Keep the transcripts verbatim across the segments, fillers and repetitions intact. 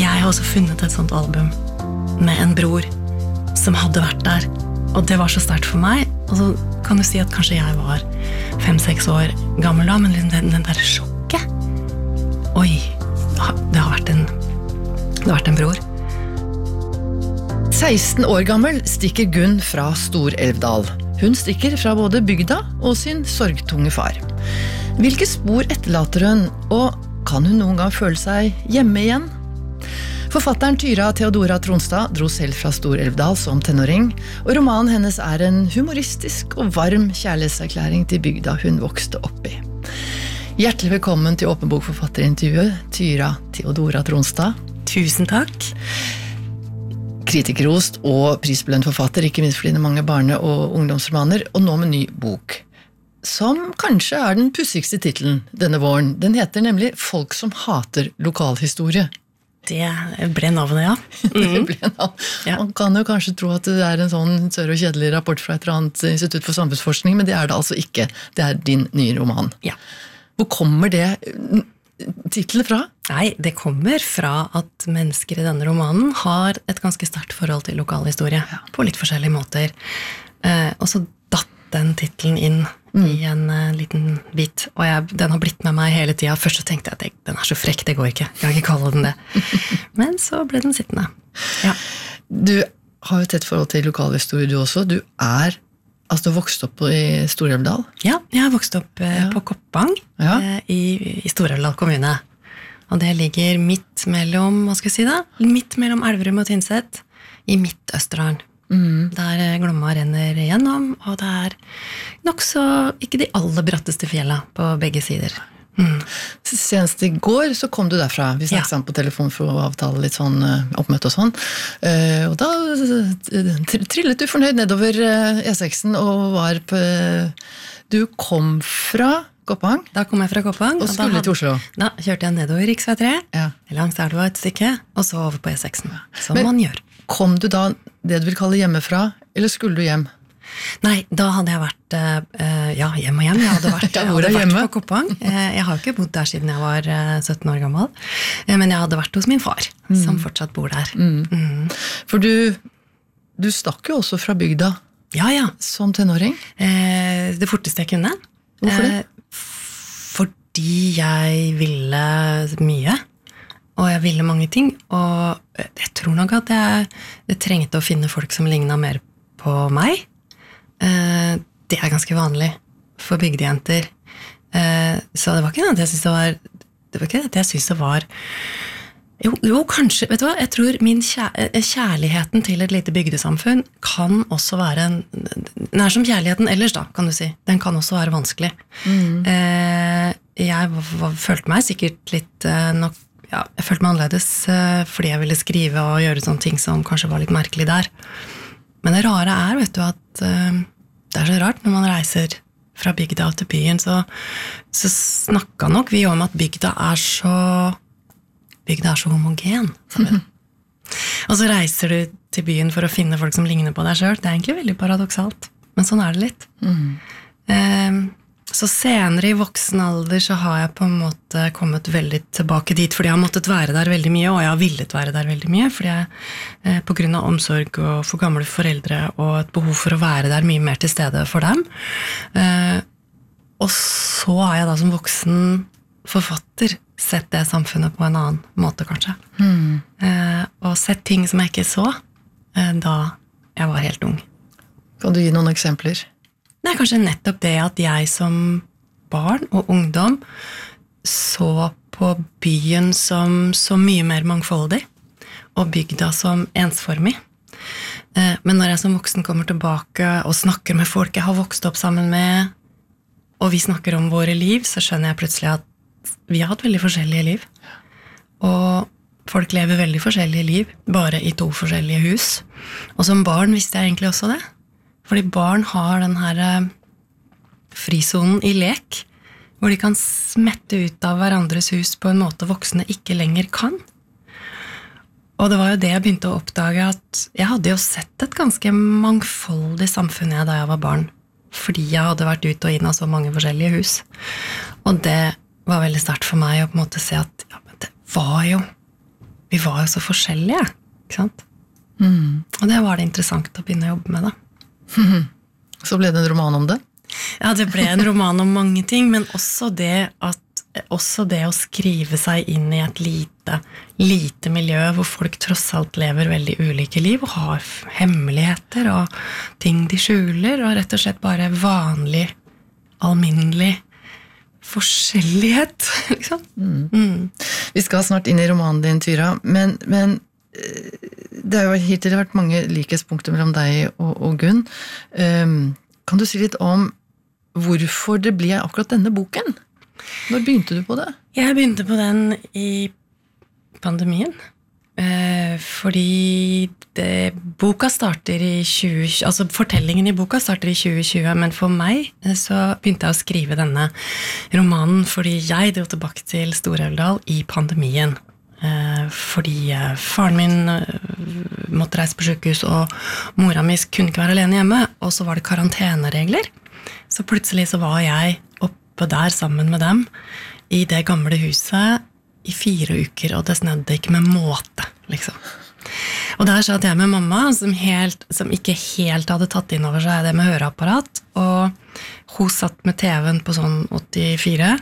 Jeg har også funnet et sånt album med en bror som hadde vært der, og det var så sterkt for meg. Og så kan du si at kanskje jeg var fem-seks år gammel da, men liksom den, den der sjokket. Oi, det har vært en, det har vært en bror. seksten år gammel stikker Gunn fra Stor-Elvdal. Hun stikker fra både bygda og sin sorgtunge far. Hvilke spor etterlater hun, og kan hun noen gang føle seg hjemme igjen? Forfatteren Tyra Theodora Tronstad dro selv fra Stor-Elvdal som tenåring, og romanen hennes er en humoristisk og varm kjærlighetserklæring til bygda hun vokste opp i. Hjertelig velkommen til Åpen bok forfatterintervjuet, Tyra Theodora Tronstad. Tusen takk. Kritikerrost og prisbelønt forfatter, ikke minst for dine mange barne- og ungdomsromaner, og nå med ny bok, som kanskje er den pussigste titelen denne våren. Den heter nemlig Folk som hater lokalhistorie. Det ble navnet, ja. Mm. Det ble navn. Ja. Man kan jo kanskje tro at det er en sånn sør og kjedelig rapport fra et eller annet institutt for samfunnsforskning, men det er det altså ikke. Det er din nye roman. Ja. Hvor kommer det titelen fra? Nei, det kommer fra at mennesker i denne romanen har et ganske sterkt forhold til lokalhistorie, ja. På litt forskjellige måter. Eh, og så datt den titelen inn mm. i en uh, liten bit, og jeg, den har blitt med meg hele tiden. Først så tenkte jeg at jeg, den er så frekk, det går ikke. Jeg kan ikke kalle den det. Men så ble den sittende. Ja. Du har jo tett forhold til lokalhistorie du også. Du er, altså du har vokst opp i Stor-Elvdal? Ja, jeg har vokst opp uh, ja. på Koppang ja. uh, i, i Stor-Elvdal kommune. Og det ligger midt mellom, hva skal jeg si da? Midt mellom Elverum og Tynset, i Midt-Østerdalen. Mm. Der Glomma renner igjennom, og det er nok så ikke de aller bratteste fjella på begge sider. Mm. Senest i går så kom du derfra. Vi snakket ja. sammen på telefon for å avtale litt sånn oppmøte og sånn. Og da trillet du fornøyd nedover E seksen og var på... Du kom fra Koppang? Da kom jeg fra Koppang. Og skulle og til Oslo? Da kjørte jeg nedover riksvei tre, ja. langs Elva et stykke, og så over på E seksen, som Men, man gjør. Kom du da det du vil kalle hjemmefra, eller skulle du hjem? Nei, da hadde jeg vært, uh, ja, hjem og hjem. Jeg hadde vært, jeg hadde vært på Koppang. Jeg har jo ikke bodd der siden jeg var sytten år gammel, men jeg hadde vært hos min far, mm. som fortsatt bor der. Mm. Mm. For du, du stakk jo også fra bygda. Ja, ja. Som tenåring? Eh, det forteste jeg kunne. Hvorfor det? Eh, fordi jeg ville mye. Og jeg ville mange ting, og jeg tror nok at jeg, jeg trengte å finne folk som lignet mer på meg. Eh, det er ganske vanlig for bygdejenter. Eh, så det var ikke det at jeg synes det var, det var ikke det at jeg synes det var, jo, jo kanskje, vet du hva, jeg tror min kjærligheten til et lite bygdesamfunn kan også være en, den er som kjærligheten ellers da, kan du si. Den kan også være vanskelig. Mm. Eh, jeg var, var, følte meg sikkert litt eh, nok Ja, jeg følte meg annerledes uh, fordi jeg ville skrive og gjøre sånne ting som kanskje var litt merkelig der. Men det rare er, vet du, at uh, det er så rart når man reiser fra bygda til byen, så, så snakket nok vi om at bygda er så bygda er så homogen. Og så reiser du til byen for å finne folk som ligner på deg selv. Det er egentlig veldig paradoksalt, men sånn er det litt. Mm. Uh, Så senere i voksen alder så har jeg på en måte kommet veldig tilbake dit, fordi jeg har måttet være der veldig mye, og jeg har villet være der veldig mye, fordi jeg eh, på grunn av omsorg og for gamle foreldre og et behov for å være der mye mer til stede for dem. Eh, og så har jeg da som voksen forfatter sett det samfunnet på en annen måte, kanskje. Mm. Eh, og sett ting som jeg ikke så eh, da jeg var helt ung. Kan du gi noen eksempler? Det er kanskje nettopp det at jeg som barn og ungdom så på byen som så mye mer mangfoldig, og bygda som ensformig. Men når jeg som voksen kommer tilbake og snakker med folk jeg har vokst opp sammen med, og vi snakker om våre liv, så skjønner jeg plutselig at vi har hatt veldig forskjellige liv. Og folk lever veldig forskjellige liv, bare i to forskjellige hus. Og som barn visste jeg egentlig også det. Fordi barn har den her frisonen i lek, hvor de kan smette ut av hverandres hus på en måte voksne ikke lenger kan. Og det var jo det jeg begynte å oppdage, at jeg hadde jo sett et ganske mangfoldig samfunn jeg da jeg var barn, fordi jeg hadde vært ut og inn av så mange forskjellige hus. Og det var veldig sterkt for meg å på en måte se at ja, men det var jo vi var jo så forskjellige, ikke sant? Mm. Og det var det interessant å begynne å jobbe med da. Så ble det en roman om det? Ja, det ble en roman om mange ting, men også det at også det å skrive seg inn i et lite, lite miljø hvor folk tross alt lever veldig ulike liv og har hemmeligheter og ting de skjuler, og rett og slett bare vanlig, alminnelig forskjellighet, liksom. Mm. Mm. Vi skal snart inn i romanen din, Tyra, men, men det har jo hittil vært mange likhetspunkter mellom deg og, og Gunn. Um, kan du si litt om hvorfor det ble akkurat denne boken? Når begynte du på det? Jeg begynte på den i pandemien. Eh, fordi det, boka starter i tjue tjue, altså fortellingen i boka starter i tjue tjue, men for meg så begynte jeg å skrive denne romanen fordi jeg dro tilbake til Stor-Elvdal i pandemien. Eh, fordi eh, faren min eh, måtte reise på sykehus, og mora mi kunne ikke være alene hjemme, og så var det karanteneregler. Så plutselig så var jeg oppe der sammen med dem i det gamle huset i fire uker, og det snødde ikke med måte, liksom. Og der satt jeg med mamma, som, helt, som ikke helt hadde tatt inn over seg det med høreapparat, og hun satt med T V-en på sånn åttifire,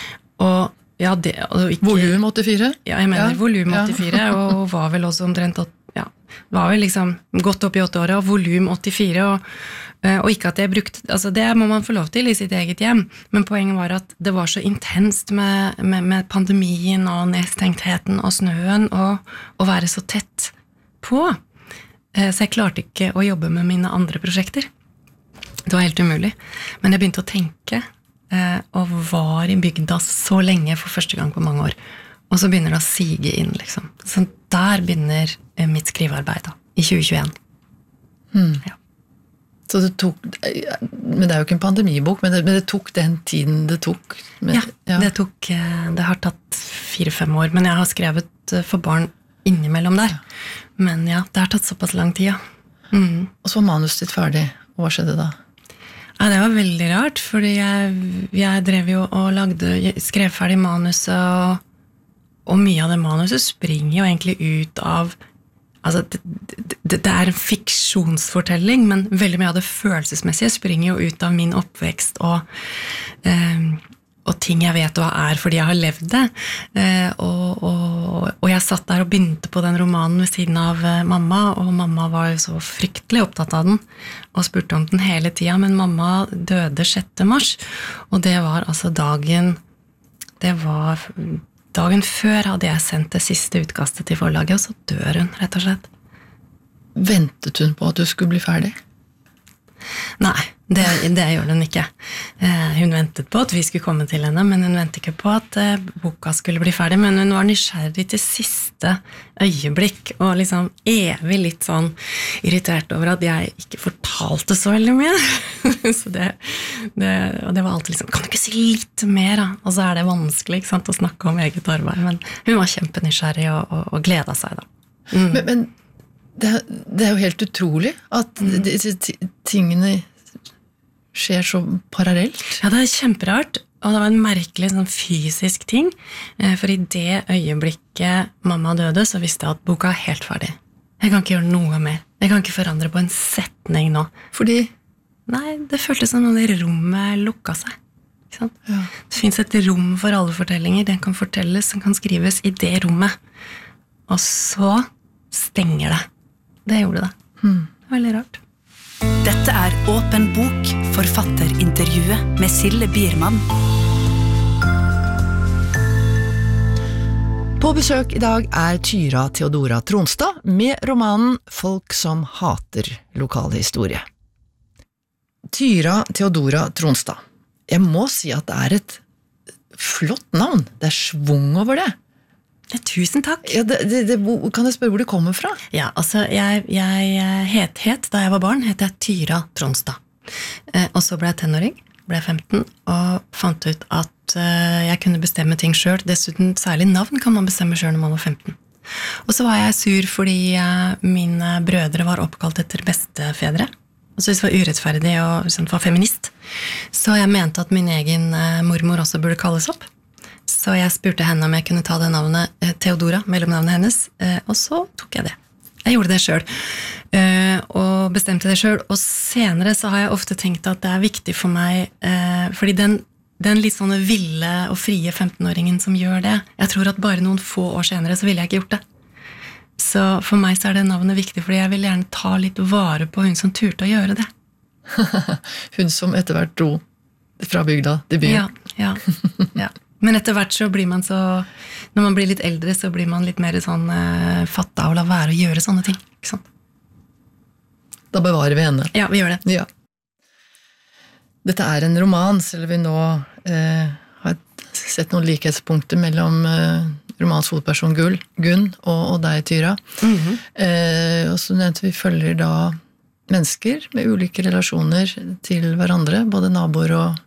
og ja, det, og ikke, volum åttifire? Ja, jeg mener ja. volum åttifire, ja. Og var vel også omtrent, ja, var vel liksom godt opp i åtte år, og volum åttifire, og Og ikke at jeg brukte, altså det må man få lov til i sitt eget hjem, men poenget var at det var så intenst med, med, med pandemien og nedstengheten og snøen og å være så tett på. Så jeg klarte ikke å jobbe med mine andre prosjekter. Det var helt umulig. Men jeg begynte å tenke, og var i bygda så lenge for første gang på mange år. Og så begynner det å sige inn, liksom. Så der begynner mitt skrivearbeid da, i tjue tjueen. Hmm. Ja. Så det tok, men det er jo ikke en pandemibok, men det, men det tok den tiden det tok. Men, ja, ja, det tok, det har tatt fire-fem år, men jeg har skrevet for barn innimellom der. Ja. Men ja, det har tatt såpass lang tid, ja. Mm. Og så var manuset ditt ferdig, og hva skjedde da? Ja, det var veldig rart, fordi jeg, jeg drev jo og lagde, skrev ferdig manuset, og, og mye av det manuset springer jo egentlig ut av. Altså, det, det, det er en fiksjonsfortelling, men veldig mye av det følelsesmessige springer jo ut av min oppvekst og, eh, og ting jeg vet hva er fordi jeg har levd det. Eh, og, og, og jeg satt der og begynte på den romanen ved siden av eh, mamma, og mamma var jo så fryktelig opptatt av den og spurte om den hele tiden, men mamma døde sjette mars, og det var altså dagen, det var Dagen før hadde jeg sendt det siste utkastet til forlaget, og så dør hun, rett og slett. Ventet hun på at du skulle bli ferdig? Nei, det, det gjorde hun ikke. Eh, hun ventet på at vi skulle komme til henne, men hun ventet ikke på at eh, boka skulle bli ferdig, men hun var nysgjerrig til siste øyeblikk, og liksom evig litt sånn irritert over at jeg ikke fortalte så veldig mye. så det, det, og det var alltid liksom, kan du ikke si litt mer da? Og så er det vanskelig, ikke sant, å snakke om eget arbeid, men hun var kjempenysgjerrig og, og, og gledet seg da. Mm. Men, men det, det er jo helt utrolig at mm. disse tingene skjer så parallelt. Ja, det er kjemperart, og det var en merkelig sånn fysisk ting, for i det øyeblikket mamma døde, så visste jeg at boka er helt ferdig. Jeg kan ikke gjøre noe mer. Jeg kan ikke forandre på en setning nå. Fordi? Nei, det føltes som om det rommet lukket seg. Ikke sant? Ja. Det finnes et rom for alle fortellinger. Den kan fortelles, den kan skrives i det rommet. Og så stenger det. Det gjorde det. Hmm. Det er veldig rart. Dette er Åpen bok, forfatterintervjuet med Sille Biermann. På besøk i dag er Tyra Theodora Tronstad med romanen Folk som hater lokalhistorie. Tyra Theodora Tronstad. Jeg må si at det er et flott navn. Det er svung over det. Ja, tusen takk. Ja, det, det, det, kan jeg spørre hvor det kommer fra? Ja, altså, jeg, jeg het, het, da jeg var barn, het jeg Tyra Tronstad. Eh, og så ble jeg tenåring, ble femten, og fant ut at eh, jeg kunne bestemme ting selv. Dessuten, særlig navn kan man bestemme selv når man var femten. Og så var jeg sur fordi eh, mine brødre var oppkalt etter bestefedre. Og så det var urettferdig og sånn, var feminist. Så jeg mente at min egen eh, mormor også burde kalles opp. så jeg spurte henne om jeg kunne ta det navnet eh, Theodora, mellomnavnet hennes, eh, og så tok jeg det. Jeg gjorde det selv, eh, og bestemte det selv, og senere så har jeg ofte tenkt at det er viktig for meg, eh, fordi den, den litt sånne ville og frie femtenåringen som gjør det, jeg tror at bare noen få år senere så ville jeg ikke gjort det. Så for meg så er det navnet viktig, fordi jeg vil gjerne ta litt vare på hun som turte å gjøre det. Hun som etter hvert dro fra bygda til byen. Ja, ja, ja. Men etter hvert så blir man så, når man blir litt eldre, så blir man litt mer sånn uh, fatta av å la være å gjøre sånne ting, ikke sant? Da bevarer vi henne. Ja, vi gjør det. Ja. Dette er en roman, selv om vi nå eh, har sett noen likhetspunkter mellom eh, romans hovedperson Gull, Gunn og, og deg, Tyra. Mm-hmm. eh, og så nevnte vi følger da mennesker med ulike relasjoner til hverandre, både naboer og,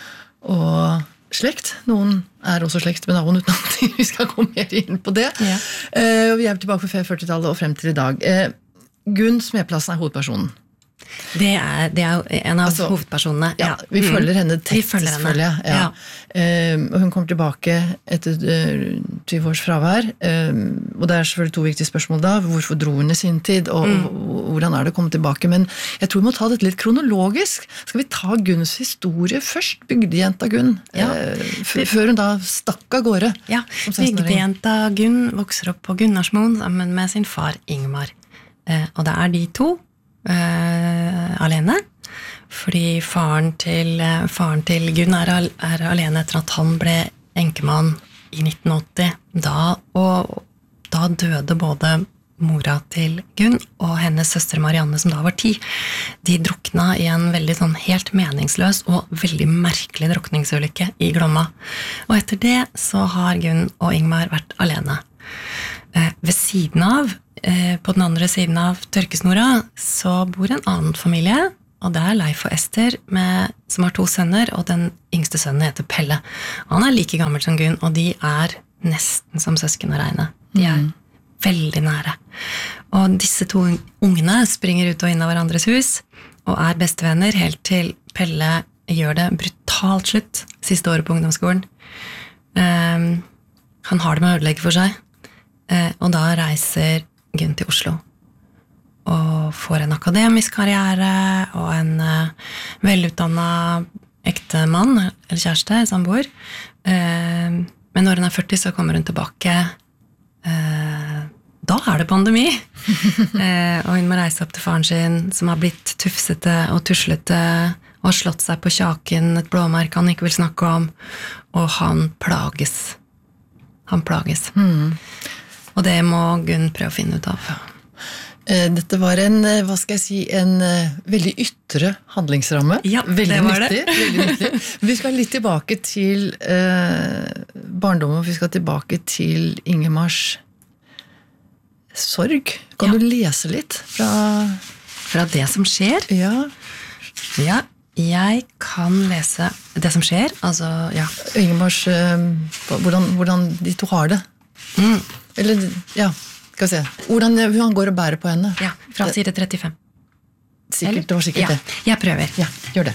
og slekt. Noen er også slekt med naboen uten at vi skal gå mer inn på det. Ja. Eh, vi er tilbake på førtitallet og frem til i dag. Eh, Gunn Smedplassen er hovedpersonen. Det er, det er en av altså, hovedpersonene. Ja, ja. Vi følger mm. henne tett, følger henne. selvfølgelig. Ja. Ja. Uh, hun kommer tilbake etter tyve uh, års fravær, uh, og det er selvfølgelig to viktige spørsmål da. Hvorfor dro hun i sin tid, og mm. hvordan er det å komme tilbake? Men jeg tror vi må ta dette litt kronologisk. Skal vi ta Gunns historie først? Bygdejenta Gunn, ja. uh, før hun da stakk av gårde. Ja, bygdejenta Gunn vokser opp på Gunnarsmoen sammen med sin far Ingmar. Uh, og det er de to Uh, alene, fordi faren til, uh, faren til Gunn er, al er alene etter at han ble enkemann i nitten åtti. Da, og, da døde både mora til Gunn og hennes søster Marianne, som da var ti. De drukna i en veldig sånn helt meningsløs og veldig merkelig drukningsulykke i Glomma. Og etter det så har Gunn og Ingmar vært alene. Uh, ved siden av På den andre siden av tørkesnora så bor en annen familie, og det er Leif og Ester med, som har to sønner, og den yngste sønnen heter Pelle. Han er like gammel som Gunn, og de er nesten som søsken å regne. De er mm. veldig nære. Og disse to ungene springer ut og inn av hverandres hus, og er bestevenner helt til Pelle gjør det brutalt slutt siste året på ungdomsskolen. Um, han har det med å ødelegge for seg, uh, og da reiser Gunn til Oslo og får en akademisk karriere og en uh, velutdannet ekte mann eller kjæreste, samboer. Uh, men når hun er førti så kommer hun tilbake. Uh, da er det pandemi. uh, og hun må reise opp til faren sin, som har blitt tufsete og tuslete og har slått seg på kjaken, et blåmerke han ikke vil snakke om, og han plages. Han plages. Mm. Og det må Gunn prøve å finne ut av. Dette var en, hva skal jeg si, en veldig ytre handlingsramme. Ja, veldig det var nyttig, det. Veldig nyttig. Vi skal litt tilbake til eh, barndommen, vi skal tilbake til Ingemars sorg. Kan ja. du lese litt fra... Fra det som skjer? Ja. Ja, jeg kan lese det som skjer, altså, ja. Ingemars, eh, hvordan, hvordan de to har det. Mm. Eller, ja, skal vi se. Hvordan han går og bærer på henne. Ja, fra side trettifem. Sikkert, Eller? det var sikkert ja, det. Jeg prøver. Ja, gjør det.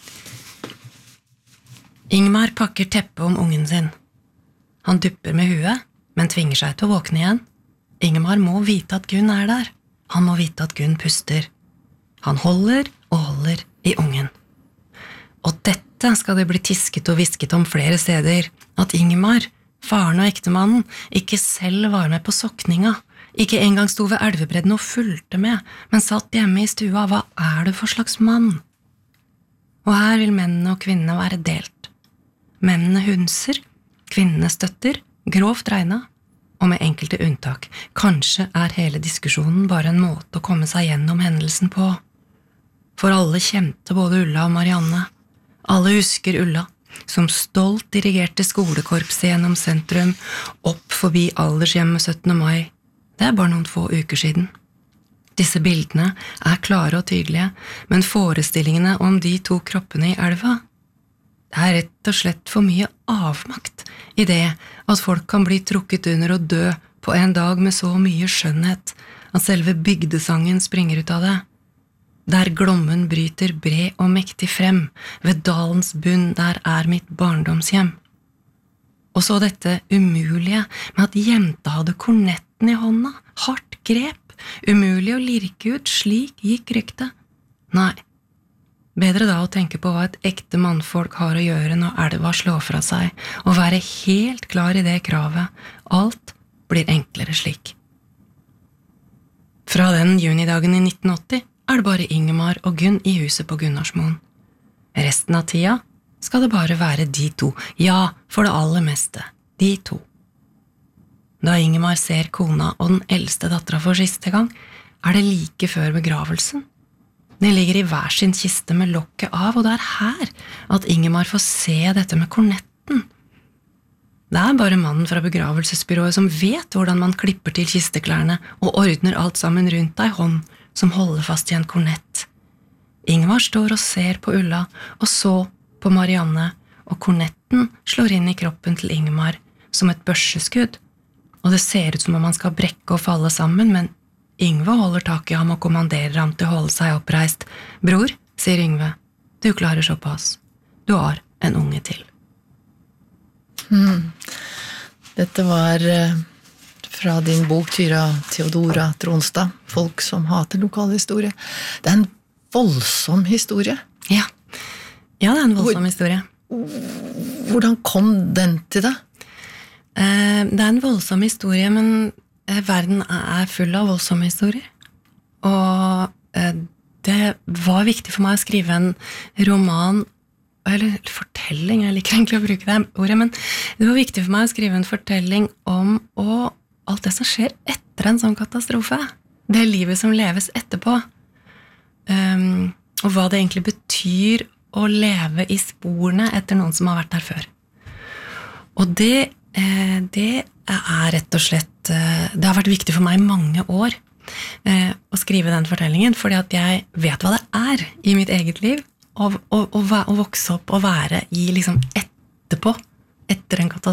Ingmar pakker teppet om ungen sin. Han dupper med huet, men tvinger seg til å våkne igjen. Ingmar må vite at Gunn er der. Han må vite at Gunn puster. Han holder og holder i ungen. Og dette skal det bli tisket og visket om flere steder, at Ingmar, faren og ektemannen, ikke selv var med på sokninga, ikke engang sto ved elvebredden og fulgte med, men satt hjemme i stua. Hva er du for slags mann? Og her vil mennene og kvinnene være delt. Mennene hunser, kvinnene støtter, grovt regnet, og med enkelte unntak. Kanskje er hele diskusjonen bare en måte å komme seg gjennom hendelsen på. For alle kjente både Ulla og Marianne. Alle husker Ulla, som stolt dirigerte skolekorpset gjennom sentrum, opp forbi aldershjemmet syttende mai. Det er bare noen få uker siden. Disse bildene er klare og tydelige, men forestillingene om de to kroppene i elva, det er rett og slett for mye avmakt i det at folk kan bli trukket under og dø på en dag med så mye skjønnhet at selve bygdesangen springer ut av det. Der Glommen bryter bred og mektig frem, ved dalens bunn der er mitt barndomshjem. Og så dette umulige med at jenta hadde kornetten i hånda, hardt grep, umulig å lirke ut, slik gikk ryktet. Nei, bedre da å tenke på hva et ekte mannfolk har å gjøre når elva slår fra seg, og være helt klar i det kravet. Alt blir enklere slik. Fra den junidagen i nitten åtti er det bare Ingemar og Gunn i huset på Gunnarsmoen. Resten av tida skal det bare være de to, ja, for det aller meste, de to. Da Ingemar ser kona og den eldste dattera for siste gang, er det like før begravelsen. De ligger i hver sin kiste med lokket av, og det er her at Ingemar får se dette med kornetten. Det er bare mannen fra begravelsesbyrået som vet hvordan man klipper til kisteklærne og ordner alt sammen rundt ei hånd som holder fast i en kornett. Ingemar står og ser på Ulla, og så på Marianne, og kornetten slår inn i kroppen til Ingemar som et børseskudd, og det ser ut som om han skal brekke og falle sammen, men Yngve holder tak i ham og kommanderer ham til å holde seg oppreist. Bror, sier Yngve, du klarer såpass. Du har en unge til. Hmm. Dette var eh, fra din bok Tyra Theodora Tronstad, Folk som hater lokalhistorie. Det er en voldsom historie. Ja, ja det er en voldsom Hvor, historie. Hvordan kom den til deg? Eh, det er en voldsom historie, men eh, verden er full av voldsomme historier. Og eh, det var viktig for meg å skrive en roman, eller fortelling, jeg liker egentlig å bruke det ordet, men det var viktig for meg å skrive en fortelling om og alt det som skjer etter en sånn katastrofe. Det livet som leves etterpå. Um, og hva det egentlig betyr å leve i sporene etter noen som har vært der før. Og det, eh, det er rett og slett, eh, det har vært viktig for meg i mange år eh, å skrive den fortellingen, fordi at jeg vet hva det er i mitt eget liv, å, å, å, å vokse opp og være i liksom etterpå, etter en katastrofe.